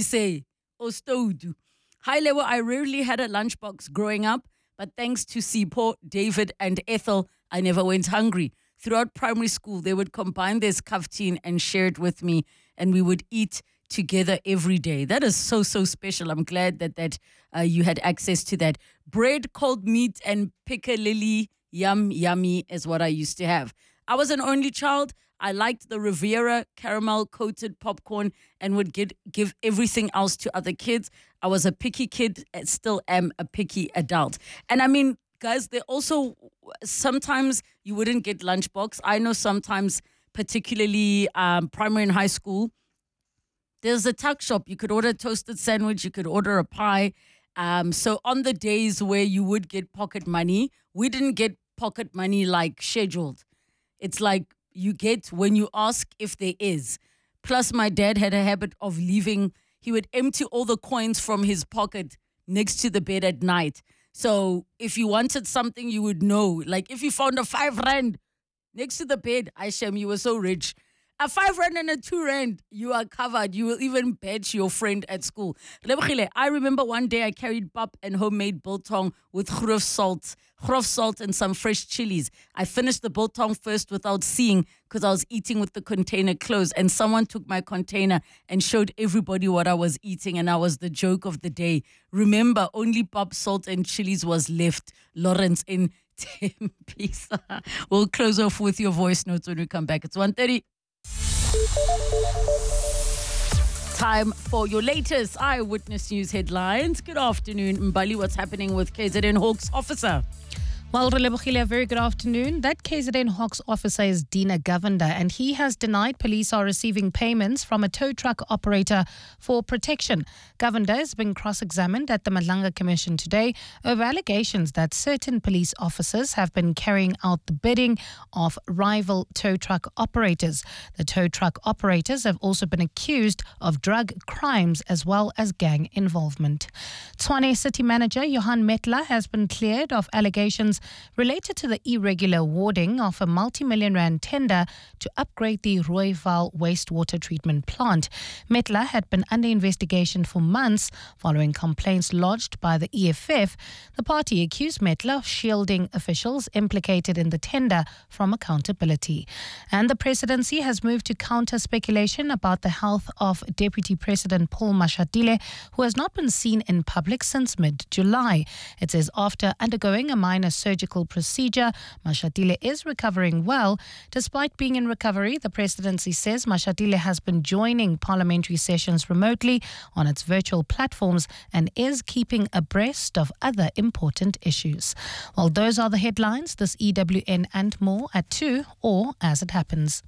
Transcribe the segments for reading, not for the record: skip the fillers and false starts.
Ise or Stodu. High level, I rarely had a lunchbox growing up, but thanks to Sipho, David, and Ethel, I never went hungry. Throughout primary school, they would combine their skaftin and share it with me, and we would eat together every day. That is so, so special. I'm glad that you had access to that. Bread, cold meat, and piccalilli, yummy is what I used to have. I was an only child. I liked the Riviera caramel-coated popcorn and would give everything else to other kids. I was a picky kid and still am a picky adult. And I mean, guys, they also, sometimes you wouldn't get lunchbox. I know sometimes, particularly primary and high school, there's a tuck shop. You could order a toasted sandwich. You could order a pie. So on the days where you would get pocket money, we didn't get pocket money like scheduled. It's like you get when you ask if there is. Plus, my dad had a habit of leaving. He would empty all the coins from his pocket next to the bed at night. So if you wanted something, you would know. Like if you found a 5 rand next to the bed, Aishem, you were so rich. A 5 rand and a 2 rand, you are covered. You will even bet your friend at school. I remember one day I carried pap and homemade biltong with grof salt and some fresh chilies. I finished the biltong first without seeing because I was eating with the container closed, and someone took my container and showed everybody what I was eating, and I was the joke of the day. Remember, only pap, salt and chilies was left. Lawrence in Tempe. We'll close off with your voice notes when we come back. It's 1:30. Time for your latest Eyewitness News headlines. Good afternoon, Mbali. What's happening with KZN Hawks officer? Well, Relebohile, a very good afternoon. That KZN Hawks officer is Dina Govender, and he has denied police are receiving payments from a tow truck operator for protection. Govender has been cross-examined at the Madlanga Commission today over allegations that certain police officers have been carrying out the bidding of rival tow truck operators. The tow truck operators have also been accused of drug crimes as well as gang involvement. Tshwane City Manager Johan Metla has been cleared of allegations related to the irregular awarding of a multi-million rand tender to upgrade the Rooival wastewater treatment plant. Metla had been under investigation for months following complaints lodged by the EFF. The party accused Metla of shielding officials implicated in the tender from accountability. And the presidency has moved to counter speculation about the health of Deputy President Paul Mashatile, who has not been seen in public since mid-July. It says after undergoing a minor surgical procedure, Mashatile is recovering well. Despite being in recovery, the presidency says Mashatile has been joining parliamentary sessions remotely on its virtual platforms and is keeping abreast of other important issues. Well, those are the headlines. This EWN and more at 2 or as it happens.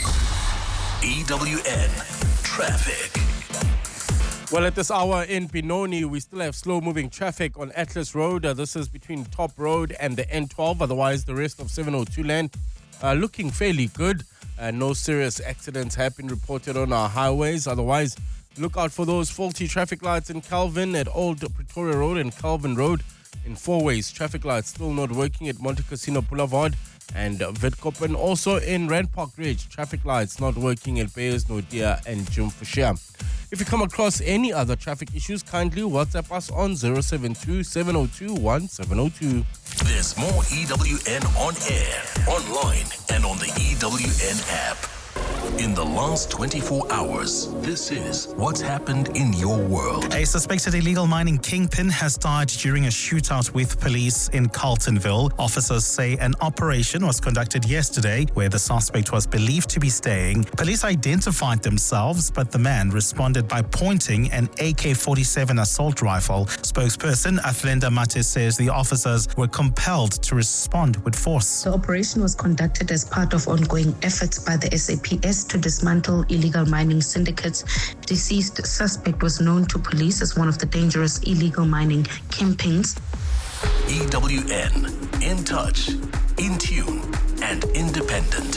EWN Traffic. Well, at this hour in Benoni, we still have slow-moving traffic on Atlas Road. This is between Top Road and the N12. Otherwise, the rest of 702 land looking fairly good. No serious accidents have been reported on our highways. Otherwise, look out for those faulty traffic lights in Calvin at Old Pretoria Road and Calvin Road in 4 ways. Traffic lights still not working at Monte Cassino Boulevard and Witkoop, and also in Rand Park Ridge. Traffic lights not working at Bayers, Nodia and Jim Fushia. If you come across any other traffic issues, kindly WhatsApp us on 072-702-1702. There's more EWN on air, online, and on the EWN app. In the last 24 hours, this is what's happened in your world. A suspected illegal mining kingpin has died during a shootout with police in Carltonville. Officers say an operation was conducted yesterday where the suspect was believed to be staying. Police identified themselves, but the man responded by pointing an AK-47 assault rifle. Spokesperson Athlenda Mate says the officers were compelled to respond with force. The operation was conducted as part of ongoing efforts by the SAPS to dismantle illegal mining syndicates. Deceased suspect was known to police as one of the dangerous illegal mining kingpins. EWN, in touch, in tune, and independent.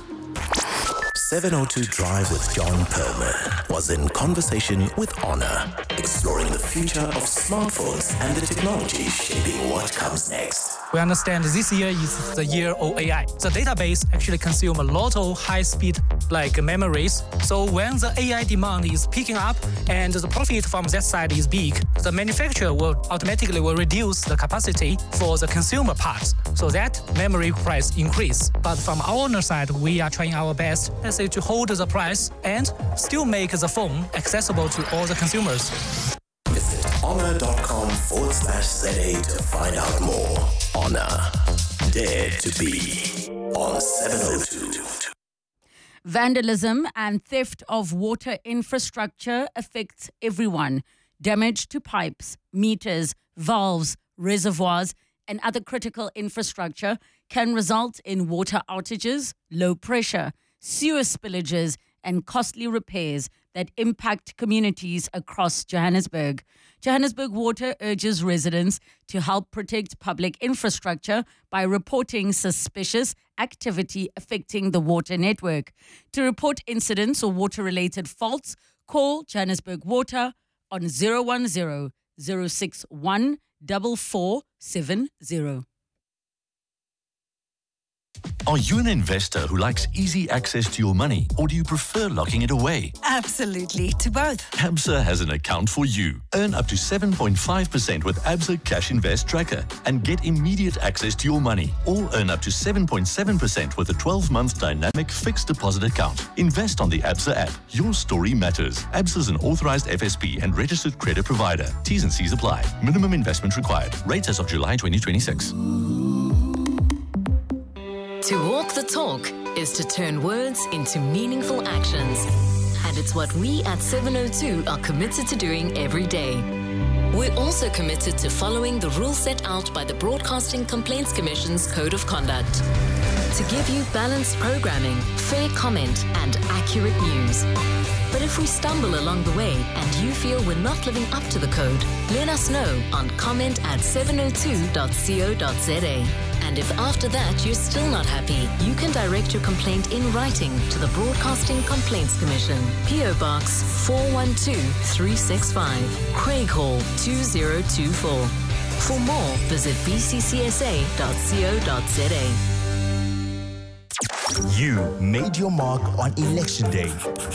702 Drive with John Perlman was in conversation with Honor, exploring the future of smartphones and the technology shaping what comes next. We understand this year is the year of AI. The database actually consumes a lot of high-speed like memories. So when the AI demand is picking up and the profit from that side is big, the manufacturer will automatically reduce the capacity for the consumer parts. So that memory price increase. But from our owner side, we are trying our best, let's say, to hold the price and still make the phone accessible to all the consumers. Visit honor.com/ZA to find out more. Honor. Dare to be on 702. Vandalism and theft of water infrastructure affects everyone. Damage to pipes, meters, valves, reservoirs, and other critical infrastructure can result in water outages, low pressure, sewer spillages, and costly repairs that impact communities across Johannesburg. Johannesburg Water urges residents to help protect public infrastructure by reporting suspicious activity affecting the water network. To report incidents or water-related faults, call Johannesburg Water on 010 061 4470. Are you an investor who likes easy access to your money, or do you prefer locking it away? Absolutely, to both. ABSA has an account for you. Earn up to 7.5% with ABSA Cash Invest Tracker and get immediate access to your money, or earn up to 7.7% with a 12-month dynamic fixed deposit account. Invest on the ABSA app. Your story matters. ABSA is an authorized FSP and registered credit provider. T's and C's apply. Minimum investment required. Rates as of July 2026. To walk the talk is to turn words into meaningful actions. And it's what we at 702 are committed to doing every day. We're also committed to following the rules set out by the Broadcasting Complaints Commission's Code of Conduct. To give you balanced programming, fair comment, and accurate news. But if we stumble along the way and you feel we're not living up to the code, let us know on comment@702.co.za. And if after that you're still not happy, you can direct your complaint in writing to the Broadcasting Complaints Commission, PO Box 412365, Craig Hall 2024. For more, visit bccsa.co.za. You made your mark on election day.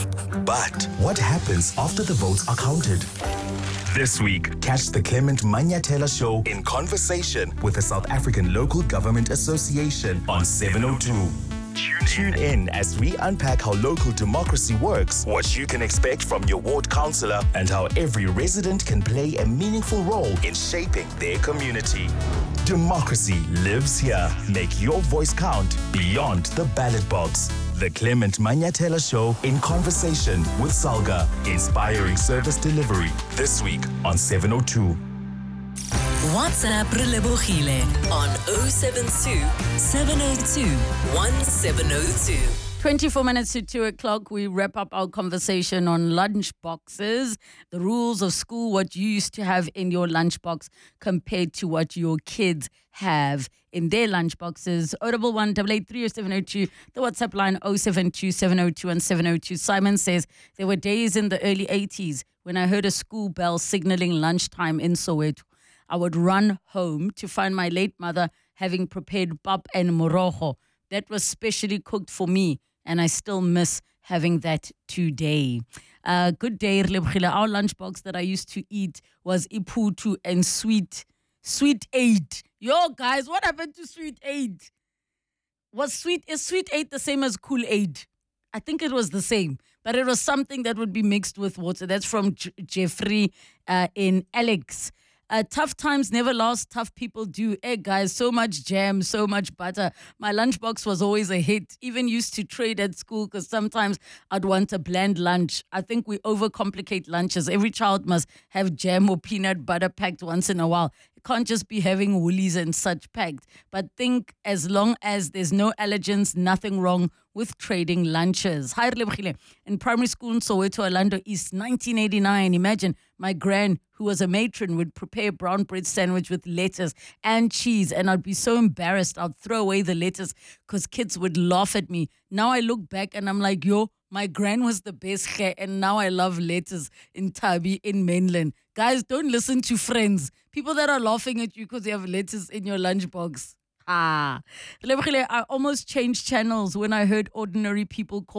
But what happens after the votes are counted? This week, catch the Clement Manyathela Show in conversation with the South African Local Government Association on 702. Tune in as we unpack how local democracy works, what you can expect from your ward councillor, and how every resident can play a meaningful role in shaping their community. Democracy lives here. Make your voice count beyond the ballot box. The Clement Manyathela Show in conversation with Salga, inspiring service delivery. This week on 702. WhatsApp Relebogile on 072 702 1702. 24 minutes to 2 o'clock, we wrap up our conversation on lunch boxes, the rules of school, what you used to have in your lunchbox compared to what your kids have in their lunch boxes. 011 883 702, the WhatsApp line 072 702 and 702. Simon says, there were days in the early 80s when I heard a school bell signaling lunchtime in Soweto. I would run home to find my late mother having prepared pap and morogo that was specially cooked for me, and I still miss having that today. Good day, Relebogile. Our lunchbox that I used to eat was iputu and sweet aid. Yo, guys, what happened to sweet aid? Is sweet aid the same as Kool-Aid? I think it was the same, but it was something that would be mixed with water. That's from Jeffrey in Alex. Tough times never last, tough people do. Guys, so much jam, so much butter. My lunchbox was always a hit. Even used to trade at school because sometimes I'd want a bland lunch. I think we overcomplicate lunches. Every child must have jam or peanut butter packed once in a while. It can't just be having woolies and such packed. But think as long as there's no allergens, nothing wrong with trading lunches. Hi, Relebogile. In primary school in Soweto, Orlando East, 1989. Imagine my gran, who was a matron, would prepare brown bread sandwich with lettuce and cheese, and I'd be so embarrassed. I'd throw away the lettuce because kids would laugh at me. Now I look back and I'm like, yo, my gran was the best, and now I love lettuce in Tabi in mainland. Guys, don't listen to friends. People that are laughing at you because you have lettuce in your lunchbox. I almost changed channels when I heard ordinary people calling.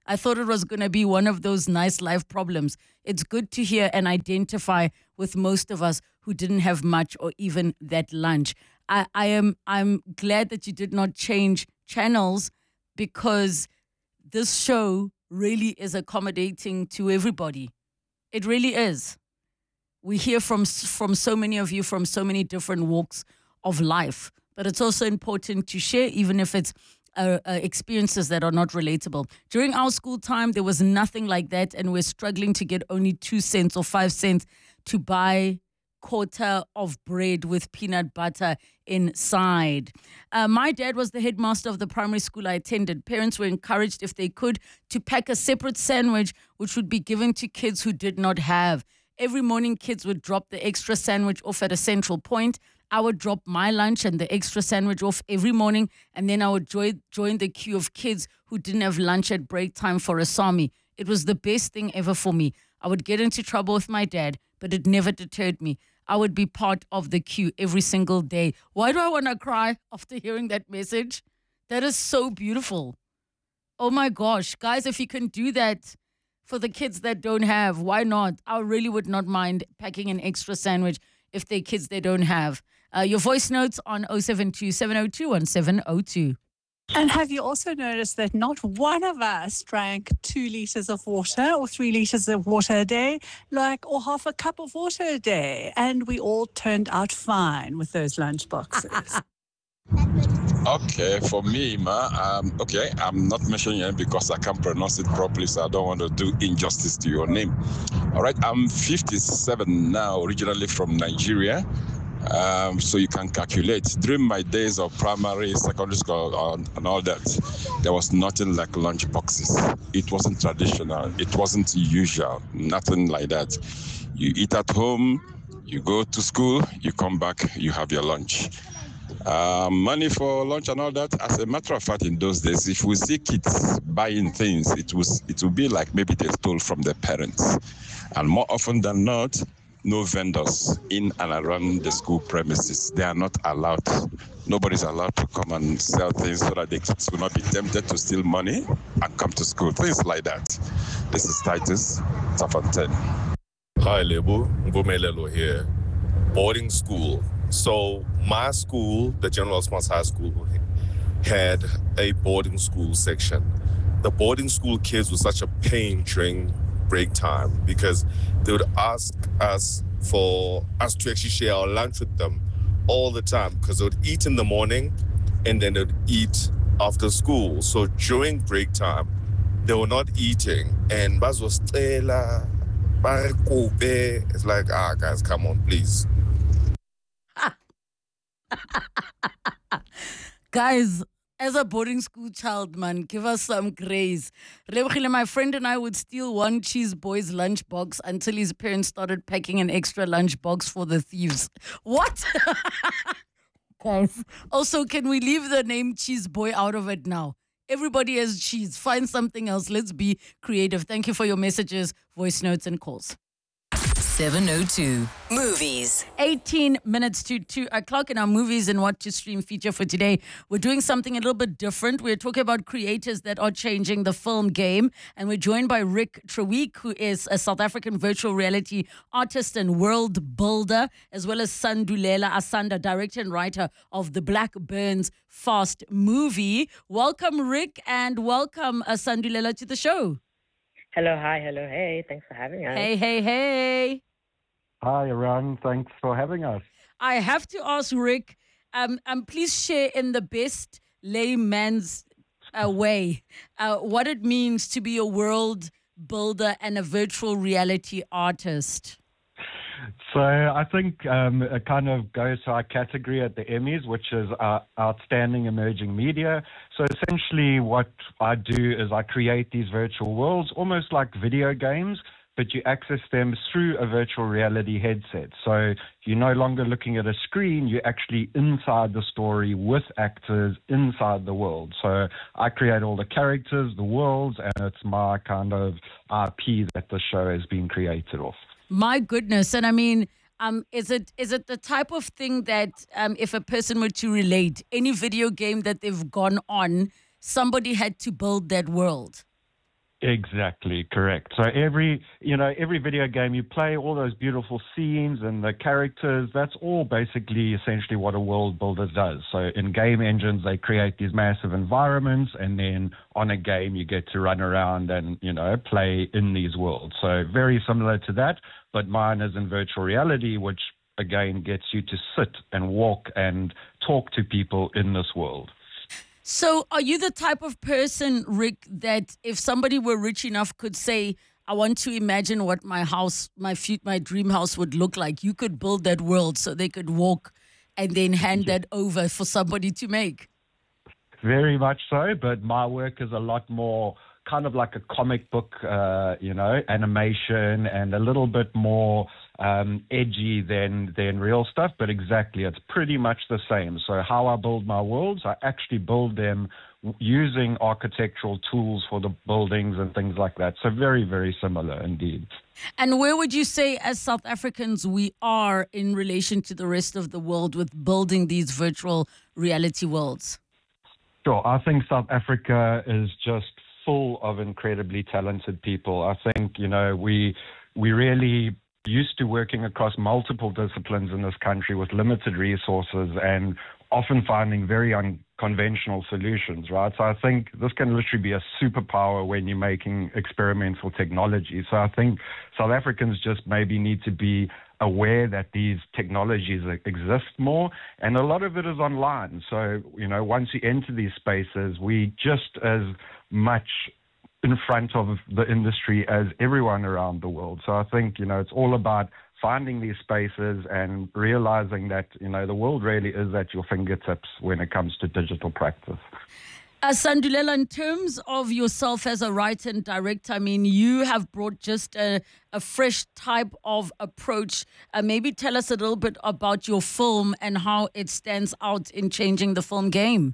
I thought it was going to be one of those nice life problems. It's good to hear and identify with most of us who didn't have much or even that lunch. I'm glad that you did not change channels, because this show really is accommodating to everybody. It really is. We hear from so many of you from so many different walks of life, but it's also important to share, even if it's experiences that are not relatable. During our school time, there was nothing like that, and we're struggling to get only 2 cents or 5 cents to buy quarter of bread with peanut butter inside. My dad was the headmaster of the primary school I attended. Parents were encouraged, if they could, to pack a separate sandwich which would be given to kids who did not have. Every morning, kids would drop the extra sandwich off at a central point. I would drop my lunch and the extra sandwich off every morning, and then I would join the queue of kids who didn't have lunch at break time for a Sami. It was the best thing ever for me. I would get into trouble with my dad, but it never deterred me. I would be part of the queue every single day. Why do I want to cry after hearing that message? That is so beautiful. Oh my gosh. Guys, if you can do that for the kids that don't have, why not? I really would not mind packing an extra sandwich if they're kids they don't have. Your voice notes on 072 702 1702. And have you also noticed that not one of us drank 2 liters of water or 3 liters of water a day, or half a cup of water a day? And we all turned out fine with those lunch boxes. Okay, for me, I'm not mentioning it because I can't pronounce it properly, so I don't want to do injustice to your name. All right, I'm 57 now, originally from Nigeria. So you can calculate. During my days of primary, secondary school, and all that, there was nothing like lunch boxes. It wasn't traditional. It wasn't usual. Nothing like that. You eat at home, you go to school, you come back, you have your lunch. Money for lunch and all that. As a matter of fact, in those days, if we see kids buying things, it will be like maybe they stole from their parents. And more often than not, no vendors in and around the school premises. They are not allowed. Nobody's allowed to come and sell things so that the kids will not be tempted to steal money and come to school. Things like that. This is Titus, Tafanten. Hi, Lebu. Ngumelelo here. Boarding school. So my school, the General Response High School, had a boarding school section. The boarding school kids were such a pain during break time because they would ask us for us to actually share our lunch with them all the time because they would eat in the morning and then they would eat after school. So during break time, they were not eating. And Baz was it's like, guys, come on, please. Guys, as a boarding school child, man, give us some grace. Rebkhile, my friend and I would steal one cheese boy's lunchbox until his parents started packing an extra lunchbox for the thieves. What? Guys. Also, can we leave the name Cheese Boy out of it now? Everybody has cheese. Find something else. Let's be creative. Thank you for your messages, voice notes, and calls. 702 Movies. 18 minutes to 2 o'clock in our movies and what to stream feature for today. We're doing something a little bit different. We're talking about creators that are changing the film game. And we're joined by Rick Treweek, who is a South African virtual reality artist and world builder, as well as Sandulela Asanda, director and writer of the Black Burns Fast movie. Welcome, Rick, and welcome Sandulela to the show. Hello, hi, hello, hey. Thanks for having us. Hey. Hi, everyone. Thanks for having us. I have to ask Rick, please share in the best layman's way what it means to be a world builder and a virtual reality artist. So I think it kind of goes to our category at the Emmys, which is Outstanding Emerging Media. So essentially what I do is I create these virtual worlds, almost like video games, but you access them through a virtual reality headset. So you're no longer looking at a screen, you're actually inside the story with actors inside the world. So I create all the characters, the worlds, and it's my kind of IP that the show has been created off. My goodness. And I mean, is it the type of thing that if a person were to relate, any video game that they've gone on, somebody had to build that world? Exactly, correct. So every video game you play, all those beautiful scenes and the characters, that's all basically essentially what a world builder does. So in game engines, they create these massive environments, and then on a game, you get to run around and, play in these worlds. So very similar to that, but mine is in virtual reality, which again gets you to sit and walk and talk to people in this world. So are you the type of person, Rick, that if somebody were rich enough could say, I want to imagine what my house, my dream house would look like, you could build that world so they could walk and then hand that over for somebody to make? Very much so, but my work is a lot more kind of like a comic book, animation, and a little bit more edgy than real stuff. But exactly, it's pretty much the same. So how I build my worlds, I actually build them using architectural tools for the buildings and things like that. So very, very similar indeed. And where would you say, as South Africans, we are in relation to the rest of the world with building these virtual reality worlds? Sure. I think South Africa is just full of incredibly talented people. I think, we really used to working across multiple disciplines in this country with limited resources and often finding very unconventional solutions, right? So I think this can literally be a superpower when you're making experimental technology. So I think South Africans just maybe need to be aware that these technologies exist more, and a lot of it is online. So, once you enter these spaces, we just as much in front of the industry as everyone around the world. So I think, it's all about finding these spaces and realizing that, the world really is at your fingertips when it comes to digital practice. Sandulela, in terms of yourself as a writer and director, I mean, you have brought just a fresh type of approach. Maybe tell us a little bit about your film and how it stands out in changing the film game.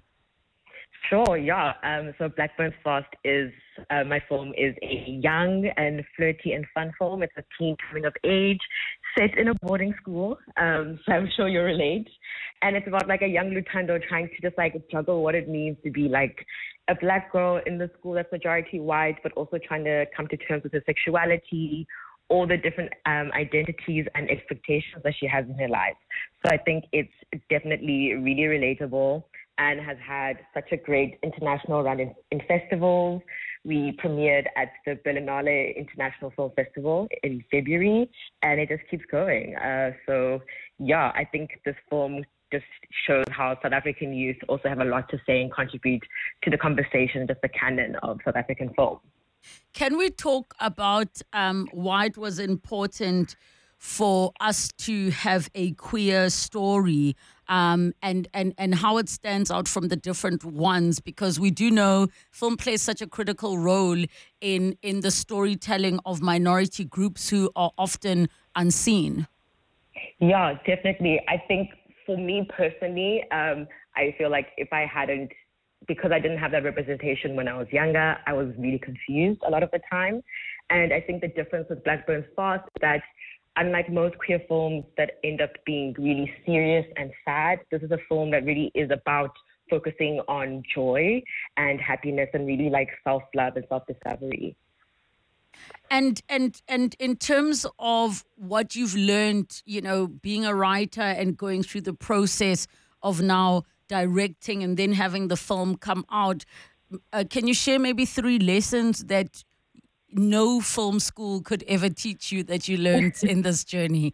Sure, yeah. So Blackburn Fast is, my film is a young and flirty and fun film. It's a teen coming of age set in a boarding school. So I'm sure you'll relate. And it's about like a young Lutando trying to just like juggle what it means to be like a black girl in the school that's majority white, but also trying to come to terms with her sexuality, all the different identities and expectations that she has in her life. So I think it's definitely really relatable and has had such a great international run in festivals. We premiered at the Berlinale International Film Festival in February, and it just keeps going. So, yeah, I think this film just shows how South African youth also have a lot to say and contribute to the conversation, just the canon of South African film. Can we talk about why it was important for us to have a queer story and how it stands out from the different ones? Because we do know film plays such a critical role in the storytelling of minority groups who are often unseen. Yeah, definitely. I think for me personally, I feel like if I hadn't, because I didn't have that representation when I was younger, I was really confused a lot of the time. And I think the difference with Blackburn Fast is that unlike most queer films that end up being really serious and sad, this is a film that really is about focusing on joy and happiness and really like self-love and self-discovery. And in terms of what you've learned, being a writer and going through the process of now directing and then having the film come out, can you share maybe 3 lessons that no film school could ever teach you that you learned in this journey?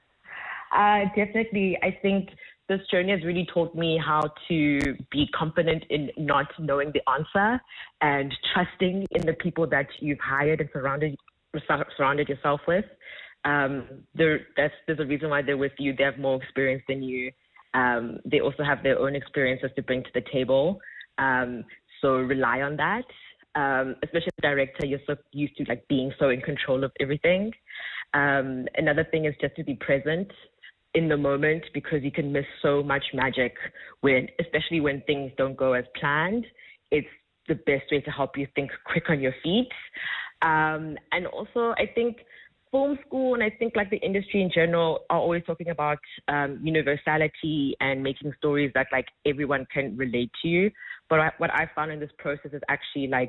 Definitely. I think this journey has really taught me how to be confident in not knowing the answer and trusting in the people that you've hired and surrounded yourself with. There's a reason why they're with you. They have more experience than you. They also have their own experiences to bring to the table. So rely on that. Especially as a director, you're so used to like being so in control of everything. Another thing is just to be present in the moment, because you can miss so much magic especially when things don't go as planned. It's the best way to help you think quick on your feet. And also, I think film school and I think like the industry in general are always talking about universality and making stories that like everyone can relate to. But what I found in this process is actually like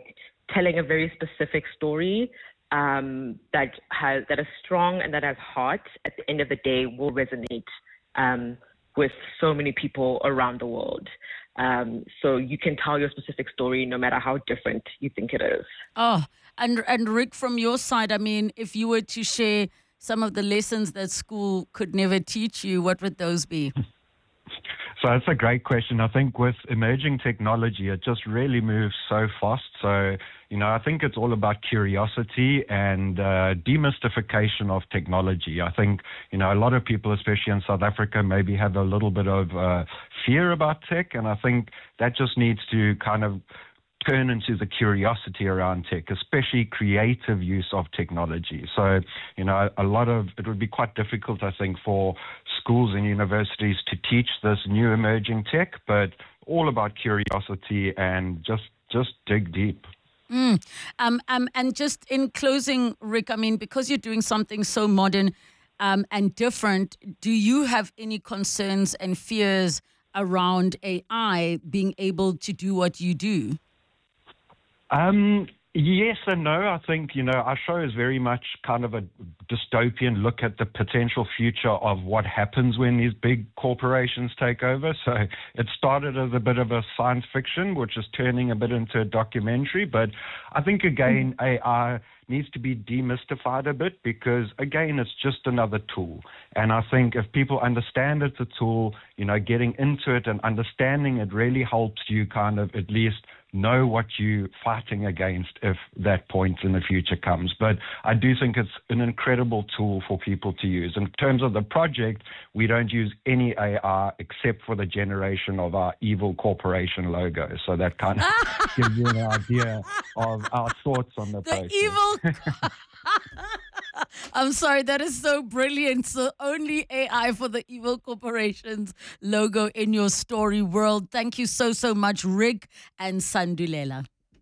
telling a very specific story that is strong and that has heart, at the end of the day will resonate with so many people around the world. So you can tell your specific story no matter how different you think it is. Oh, and Rick, from your side, I mean, if you were to share some of the lessons that school could never teach you, what would those be? So that's a great question. I think with emerging technology, it just really moves so fast. So, I think it's all about curiosity and demystification of technology. I think, a lot of people, especially in South Africa, maybe have a little bit of fear about tech. And I think that just needs to kind of turn into the curiosity around tech, especially creative use of technology. So, it would be quite difficult, I think, for schools and universities to teach this new emerging tech, but all about curiosity and just dig deep. And just in closing, Rick, I mean, because you're doing something so modern and different, do you have any concerns and fears around AI being able to do what you do? Yes and no. I think, our show is very much kind of a dystopian look at the potential future of what happens when these big corporations take over. So it started as a bit of a science fiction, which is turning a bit into a documentary. But I think, again, AI needs to be demystified a bit because, again, it's just another tool. And I think if people understand it's a tool, getting into it and understanding it really helps you kind of at least know what you're fighting against if that point in the future comes. But I do think it's an incredible tool for people to use. In terms of the project, we don't use any AI except for the generation of our evil corporation logo. So that kind of gives you an idea of our thoughts on the process. Evil... I'm sorry, that is so brilliant. So only AI for the evil corporations logo in your story world. Thank you so much, Rick and Sandulela.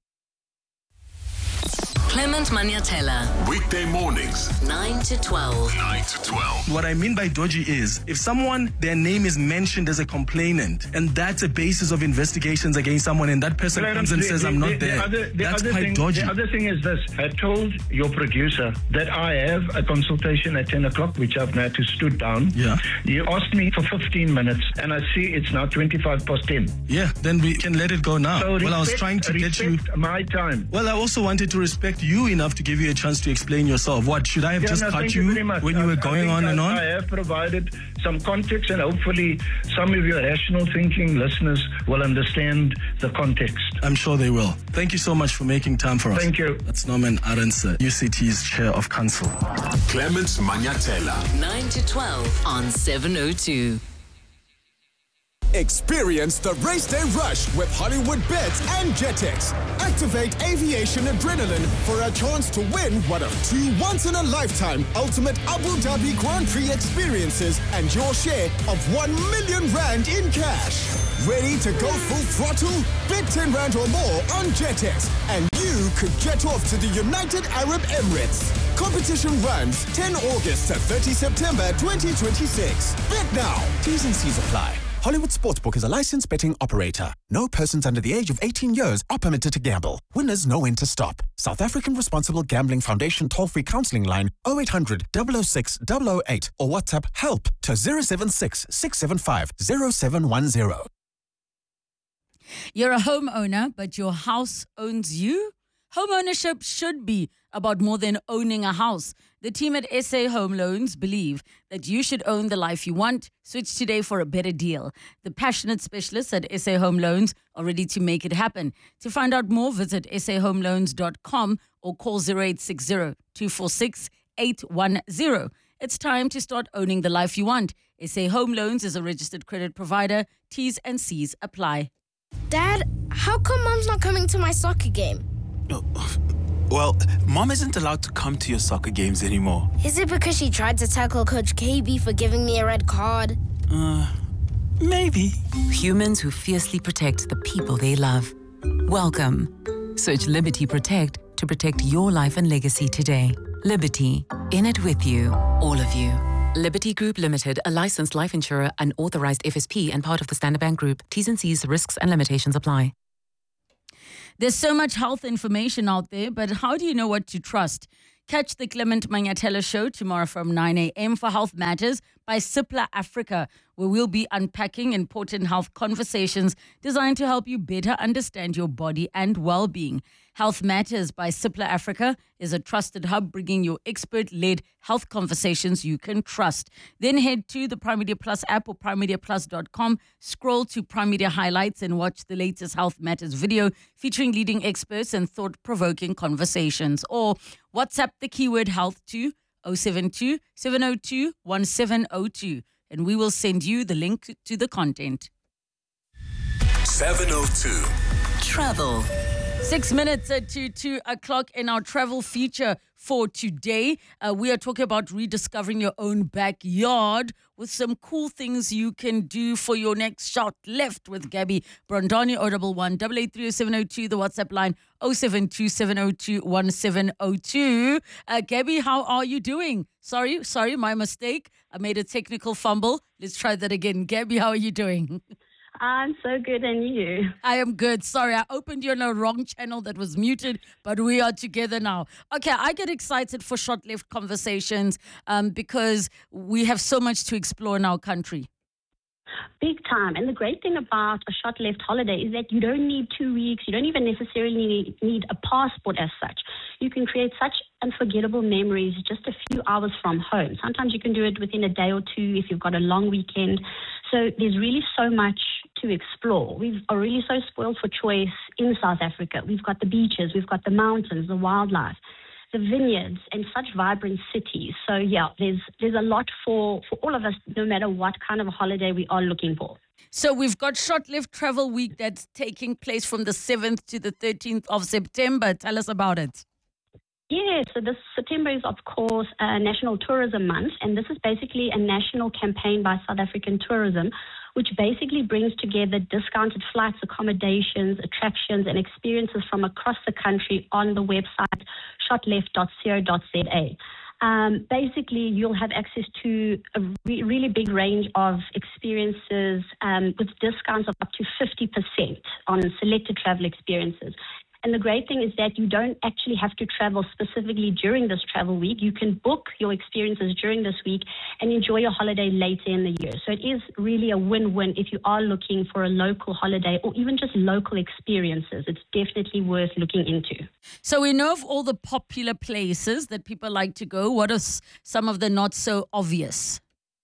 Clement Manyatela. Weekday mornings, 9 to 12. 9 to 12. What I mean by dodgy is if someone, their name is mentioned as a complainant, and that's a basis of investigations against someone, and that person comes and says, I'm not there. That's quite dodgy. The other thing is this. I told your producer that I have a consultation at 10 o'clock, which I've now to stood down. Yeah. You asked me for 15 minutes, and I see it's now 25 past 10. Yeah, then we can let it go now. So I was trying to get you... my time. Well, I also wanted to respect you enough to give you a chance to explain yourself. What, should I have just cut you when you were going on and on? I have provided some context, and hopefully some of your rational thinking listeners will understand the context. I'm sure they will. Thank you so much for making time for us. Thank you. That's Norman Arendse, UCT's Chair of Council. Clement Manyatela. 9 to 12 on 702. Experience the race day rush with Hollywood Bets and Jetex. Activate aviation adrenaline for a chance to win one of 2 once-in-a-lifetime ultimate Abu Dhabi Grand Prix experiences and your share of 1 million rand in cash. Ready to go full throttle? Bet 10 rand or more on Jetex and you could jet off to the United Arab Emirates. Competition runs 10 August to 30 September 2026. Bet now. T's and C's apply. Hollywood Sportsbook is a licensed betting operator. No persons under the age of 18 years are permitted to gamble. Winners know when to stop. South African Responsible Gambling Foundation toll-free counselling line 0800 006 008 or WhatsApp help to 076 675 0710. You're a homeowner, but your house owns you? Home ownership should be about more than owning a house. The team at SA Home Loans believe that you should own the life you want. Switch today for a better deal. The passionate specialists at SA Home Loans are ready to make it happen. To find out more, visit sahomeloans.com or call 0860-246-810. It's time to start owning the life you want. SA Home Loans is a registered credit provider. T's and C's apply. Dad, how come Mom's not coming to my soccer game? Well, Mom isn't allowed to come to your soccer games anymore. Is it because she tried to tackle Coach KB for giving me a red card? Maybe. Humans who fiercely protect the people they love. Welcome. Search Liberty Protect to protect your life and legacy today. Liberty. In it with you. All of you. Liberty Group Limited, a licensed life insurer, an authorized FSP and part of the Standard Bank Group. T's and C's, risks and limitations apply. There's so much health information out there, but how do you know what to trust? Catch the Clement Manyatela Show tomorrow from 9 a.m. for Health Matters by Cipla Africa, where we'll be unpacking important health conversations designed to help you better understand your body and well-being. Health Matters by Cipla Africa is a trusted hub bringing you expert-led health conversations you can trust. Then head to the Prime Media Plus app or primemediaplus.com, scroll to Prime Media Highlights and watch the latest Health Matters video featuring leading experts and thought-provoking conversations. Or WhatsApp the keyword health to 072 702 1702 and we will send you the link to the content. 702. Travel. 6 minutes to 2 o'clock in our travel feature for today. We are talking about rediscovering your own backyard with some cool things you can do for your next shot left with Gabby Brondani, 011 8830702, the WhatsApp line 072 702 1702. Gabby, how are you doing? Sorry, my mistake. I made a technical fumble. Let's try that again. Gabby, how are you doing? I'm so good, and you? I am good. Sorry, I opened you on a wrong channel that was muted, but we are together now. Okay, I get excited for short left conversations because we have so much to explore in our country. Big time. And the great thing about a short left holiday is that you don't need 2 weeks. You don't even necessarily need a passport as such. You can create such unforgettable memories just a few hours from home. Sometimes you can do it within a day or two if you've got a long weekend. So there's really so much to explore. We are really so spoiled for choice in South Africa. We've got the beaches, we've got the mountains, the wildlife, the vineyards, and such vibrant cities. So yeah, there's a lot for all of us, no matter what kind of a holiday we are looking for. So we've got Short Left Travel Week that's taking place from the 7th to the 13th of September. Tell us about it. Yeah, so this September is, of course, National Tourism Month, and this is basically a national campaign by South African Tourism, which basically brings together discounted flights, accommodations, attractions, and experiences from across the country on the website shotleft.co.za. Basically, you'll have access to a really big range of experiences with discounts of up to 50% on selected travel experiences. And the great thing is that you don't actually have to travel specifically during this travel week. You can book your experiences during this week and enjoy your holiday later in the year. So it is really a win-win if you are looking for a local holiday or even just local experiences. It's definitely worth looking into. So we know of all the popular places that people like to go. What are some of the not so obvious?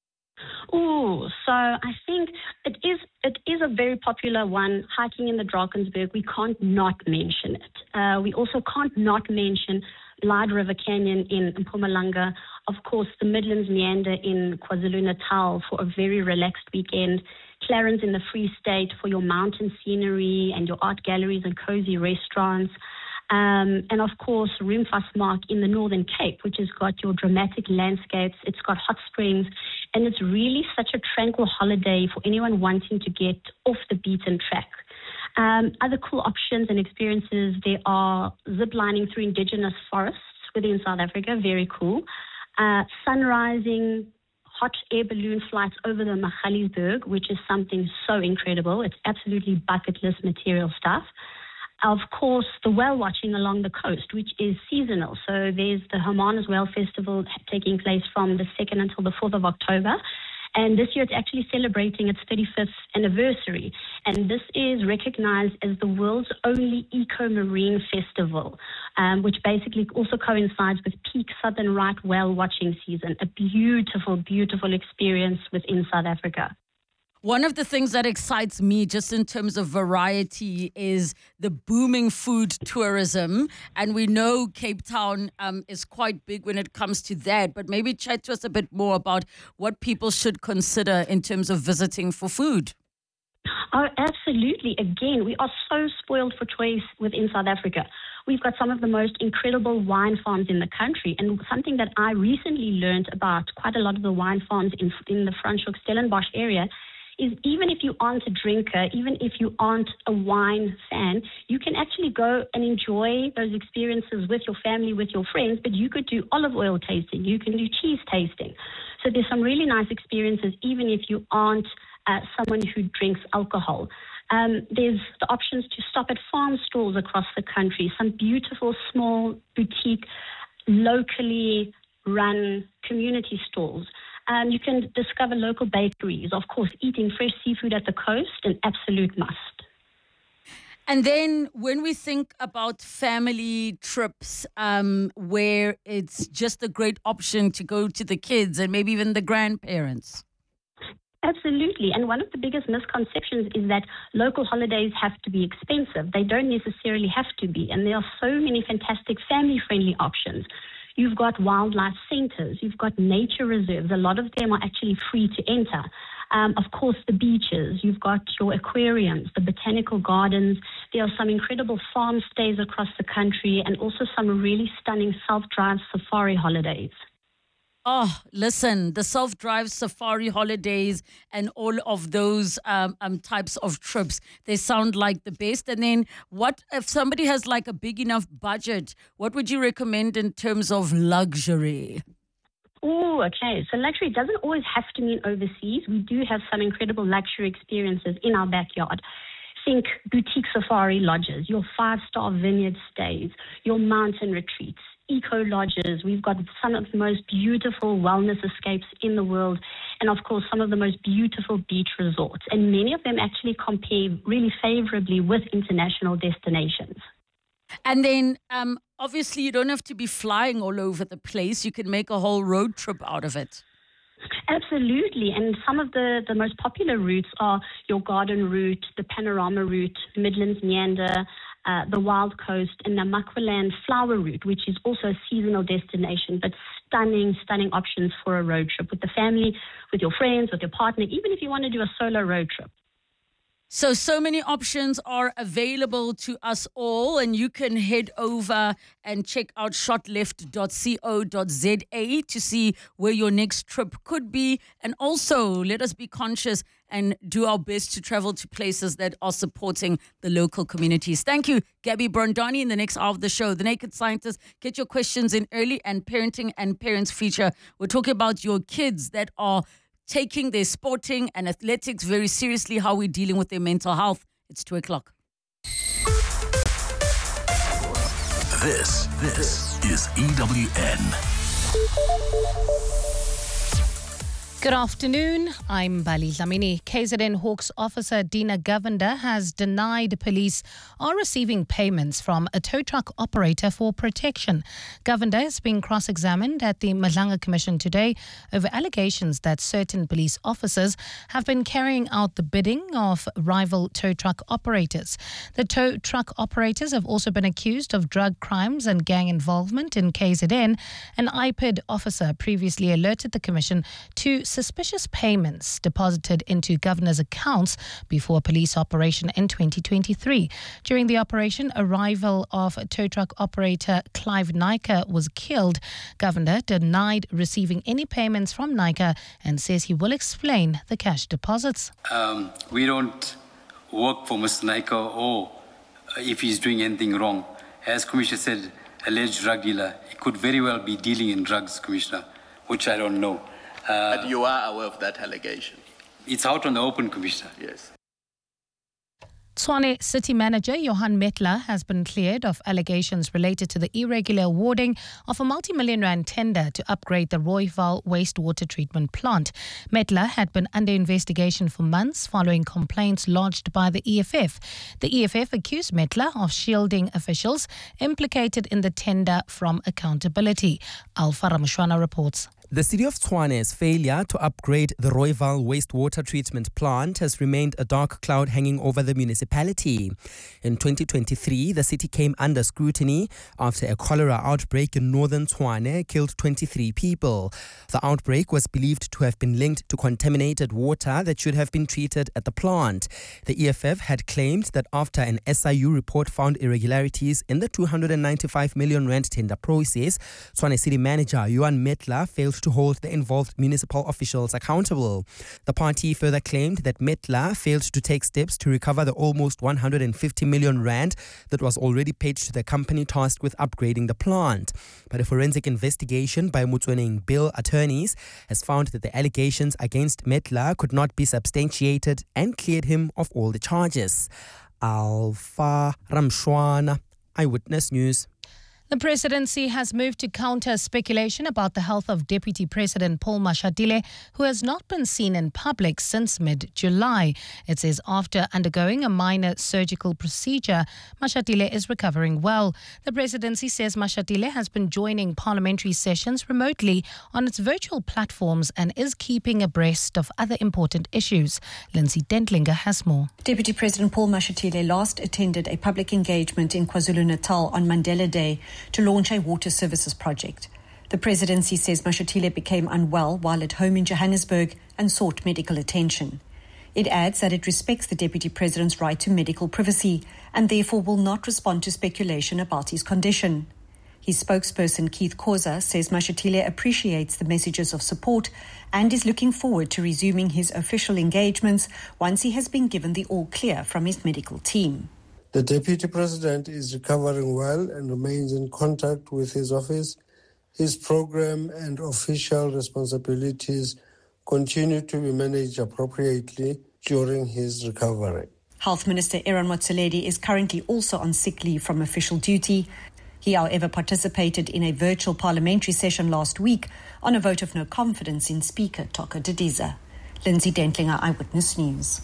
Oh, so I think it is a very popular one, hiking in the Drakensberg. We can't not mention it. We also can't not mention Light River Canyon in Mpumalanga. Of course, the Midlands Meander in KwaZulu-Natal for a very relaxed weekend. Clarence in the Free State for your mountain scenery and your art galleries and cozy restaurants. And of course, Rimfasmark in the Northern Cape, which has got your dramatic landscapes. It's got hot springs, and it's really such a tranquil holiday for anyone wanting to get off the beaten track. Other cool options and experiences, there are ziplining through indigenous forests within South Africa, very cool. Sunrising, hot air balloon flights over the Magaliesberg, which is something so incredible. It's absolutely bucket list material stuff. Of course, the whale watching along the coast, which is seasonal. So there's the Hermanus Whale Festival taking place from the 2nd until the 4th of October. And this year it's actually celebrating its 35th anniversary. And this is recognized as the world's only eco-marine festival, which basically also coincides with peak southern right whale watching season. A beautiful, beautiful experience within South Africa. One of the things that excites me just in terms of variety is the booming food tourism. And we know Cape Town is quite big when it comes to that. But maybe chat to us a bit more about what people should consider in terms of visiting for food. Oh, absolutely. Again, we are so spoiled for choice within South Africa. We've got some of the most incredible wine farms in the country. And something that I recently learned about quite a lot of the wine farms in the Franschhoek-Stellenbosch area is even if you aren't a drinker, even if you aren't a wine fan, you can actually go and enjoy those experiences with your family, with your friends, but you could do olive oil tasting, you can do cheese tasting. So there's some really nice experiences, even if you aren't someone who drinks alcohol. There's the options to stop at farm stalls across the country, some beautiful small boutique, locally run community stalls. You can discover local bakeries. Of course, eating fresh seafood at the coast, an absolute must. And then when we think about family trips, where it's just a great option to go to the kids and maybe even the grandparents. Absolutely. And one of the biggest misconceptions is that local holidays have to be expensive. They don't necessarily have to be. And there are so many fantastic family-friendly options. You've got wildlife centers. You've got nature reserves. A lot of them are actually free to enter. Of course, the beaches. You've got your aquariums, the botanical gardens. There are some incredible farm stays across the country and also some really stunning self-drive safari holidays. Oh, listen, the self-drive safari holidays and all of those types of trips, they sound like the best. And then what if somebody has like a big enough budget, what would you recommend in terms of luxury? Oh, okay. So luxury doesn't always have to mean overseas. We do have some incredible luxury experiences in our backyard. Think boutique safari lodges, your 5-star vineyard stays, your mountain retreats, eco lodges. We've got some of the most beautiful wellness escapes in the world, and of course some of the most beautiful beach resorts. And many of them actually compare really favorably with international destinations. And then obviously you don't have to be flying all over the place. You can make a whole road trip out of it. Absolutely. And some of the most popular routes are your garden route, the panorama route, Midlands Meander, the Wild Coast, and the Makwaland flower route, which is also a seasonal destination, but stunning options for a road trip with the family, with your friends, with your partner, even if you want to do a solo road trip. So many options are available to us all, and you can head over and check out shotleft.co.za to see where your next trip could be. And also, let us be conscious and do our best to travel to places that are supporting the local communities. Thank you, Gabby Brondani. In the next hour of the show, The Naked Scientist, get your questions in early, and Parenting and Parents feature. We're talking about your kids that are taking their sporting and athletics very seriously, how we're dealing with their mental health. It's 2:00. This is EWN. Good afternoon, I'm Bali Dlamini. KZN Hawks officer Dina Govender has denied police are receiving payments from a tow truck operator for protection. Govender is being cross-examined at the Madlanga Commission today over allegations that certain police officers have been carrying out the bidding of rival tow truck operators. The tow truck operators have also been accused of drug crimes and gang involvement in KZN. An IPID officer previously alerted the Commission to suspicious payments deposited into governor's accounts before a police operation in 2023. During the operation, a rival of tow truck operator Clive Nyka was killed. Governor denied receiving any payments from Nyka and says he will explain the cash deposits. We don't work for Mr. Nyka or if he's doing anything wrong. As Commissioner said, alleged drug dealer, he could very well be dealing in drugs, Commissioner, which I don't know. But you are aware of that allegation? It's out on the open, Commissioner. Yes. Tshwane City Manager Johan Metler has been cleared of allegations related to the irregular awarding of a multi-million rand tender to upgrade the Rooival wastewater treatment plant. Metler had been under investigation for months following complaints lodged by the EFF. The EFF accused Metler of shielding officials implicated in the tender from accountability. Alpha Ramushwana reports. The city of Tshwane's failure to upgrade the Rooival wastewater treatment plant has remained a dark cloud hanging over the municipality. In 2023, the city came under scrutiny after a cholera outbreak in northern Tshwane killed 23 people. The outbreak was believed to have been linked to contaminated water that should have been treated at the plant. The EFF had claimed that after an SIU report found irregularities in the 295 million rand tender process, Tshwane city manager Johan Metler failed to hold the involved municipal officials accountable. The party further claimed that Metla failed to take steps to recover the almost 150 million rand that was already paid to the company tasked with upgrading the plant. But a forensic investigation by Motsoeneng Bill attorneys has found that the allegations against Metla could not be substantiated and cleared him of all the charges. Alpha Ramshwana, Eyewitness News. The presidency has moved to counter speculation about the health of Deputy President Paul Mashatile, who has not been seen in public since mid-July. It says after undergoing a minor surgical procedure, Mashatile is recovering well. The presidency says Mashatile has been joining parliamentary sessions remotely on its virtual platforms and is keeping abreast of other important issues. Lindsay Dentlinger has more. Deputy President Paul Mashatile last attended a public engagement in KwaZulu-Natal on Mandela Day to launch a water services project. The presidency says Mashatile became unwell while at home in Johannesburg and sought medical attention. It adds that it respects the deputy president's right to medical privacy and therefore will not respond to speculation about his condition. His spokesperson Keith Khoza says Mashatile appreciates the messages of support and is looking forward to resuming his official engagements once he has been given the all clear from his medical team. The Deputy President is recovering well and remains in contact with his office. His program and official responsibilities continue to be managed appropriately during his recovery. Health Minister Aaron Motsoaledi is currently also on sick leave from official duty. He, however, participated in a virtual parliamentary session last week on a vote of no confidence in Speaker Toka Didiza. Lindsay Dentlinger, Eyewitness News.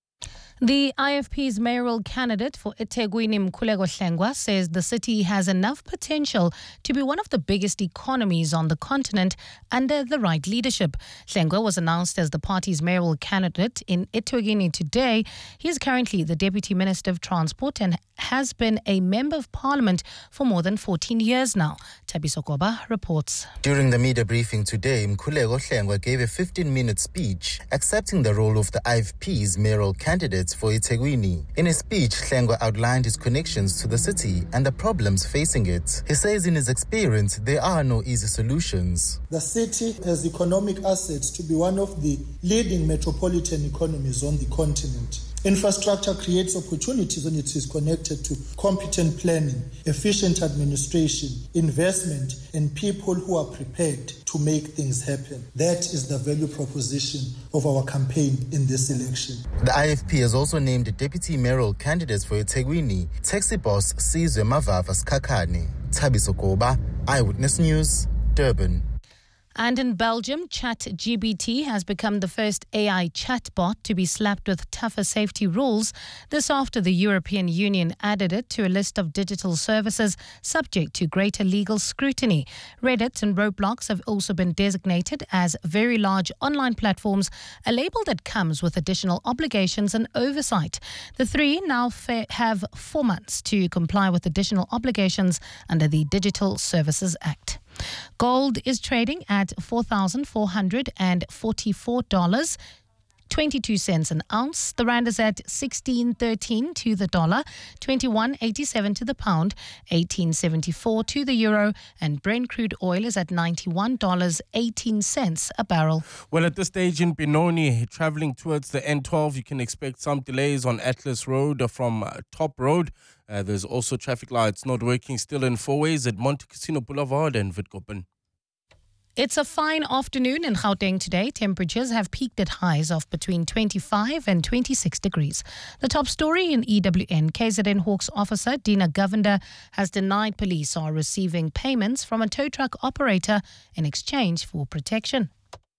The IFP's mayoral candidate for eThekwini, Mkhuleko Hlengwa, says the city has enough potential to be one of the biggest economies on the continent under the right leadership. Hlengwa was announced as the party's mayoral candidate in eThekwini today. He is currently the Deputy Minister of Transport and has been a Member of Parliament for more than 14 years now. Thabiso Koba reports. During the media briefing today, Mkhuleko Hlengwa gave a 15-minute speech accepting the role of the IFP's mayoral candidate for eThekwini. In his speech, Hlengwa outlined his connections to the city and the problems facing it. He says in his experience, there are no easy solutions. The city has economic assets to be one of the leading metropolitan economies on the continent. Infrastructure creates opportunities when it is connected to competent planning, efficient administration, investment, and people who are prepared to make things happen. That is the value proposition of our campaign in this election. The IFP has also named a deputy mayoral candidate for eThekwini, taxi boss Sizwe Mavava Skakane. Thabiso Koba, Eyewitness News, Durban. And in Belgium, ChatGPT has become the first AI chatbot to be slapped with tougher safety rules. This after the European Union added it to a list of digital services subject to greater legal scrutiny. Reddit and Roblox have also been designated as very large online platforms, a label that comes with additional obligations and oversight. The three now have 4 months to comply with additional obligations under the Digital Services Act. Gold is trading at $4,444.22 an ounce. The rand is at 16.13 to the dollar, 21.87 to the pound, 18.74 to the euro, and Brent crude oil is at $91.18 a barrel. Well, at this stage in Benoni, traveling towards the N12, you can expect some delays on Atlas Road from Top Road. There's also traffic lights not working still in four ways at Monte Cassino Boulevard and Witkoppen. It's a fine afternoon in Gauteng today. Temperatures have peaked at highs of between 25 and 26 degrees. The top story in EWN, KZN Hawks officer Dina Govender has denied police are receiving payments from a tow truck operator in exchange for protection.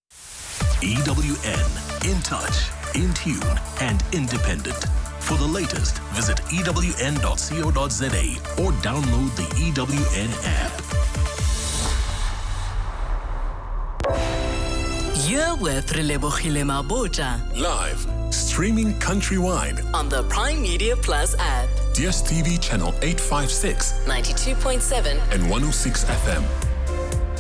EWN, in touch, in tune and independent. For the latest, visit ewn.co.za or download the EWN app. You're with Relebohile Mabota. Live, streaming countrywide on the Prime Media Plus app. DSTV channel 856, 92.7 and 106 FM.